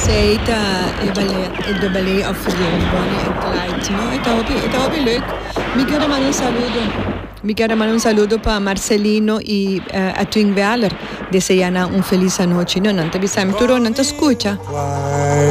aceita de ballet of Bonnie and Clyde, ¿no? Estaba bien leuk. Me quiero mandar un saludo. Me quiero mandar un saludo para Marcelino y a Twin Valer. Desean un feliz noche. No te avisamos, tú no te escucha.